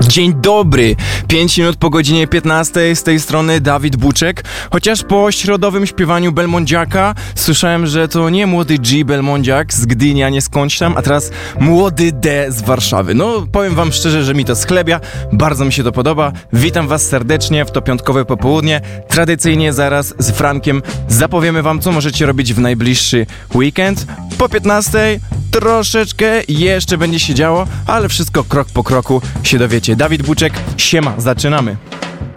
Dzień dobry, 5 minut po godzinie 15 z tej strony Dawid Buczek. Chociaż po środowym śpiewaniu Belmondziaka słyszałem, że to nie młody G Belmondziak z Gdyni, a nie skądś tam, a teraz młody D z Warszawy. No, powiem wam szczerze, że mi to schlebia, bardzo mi się to podoba. Witam was serdecznie w to piątkowe popołudnie. Tradycyjnie zaraz z Frankiem zapowiemy wam, co możecie robić w najbliższy weekend. Po 15 troszeczkę jeszcze będzie się działo, ale wszystko krok po kroku się dowiecie. Dawid Buczek, siema, zaczynamy.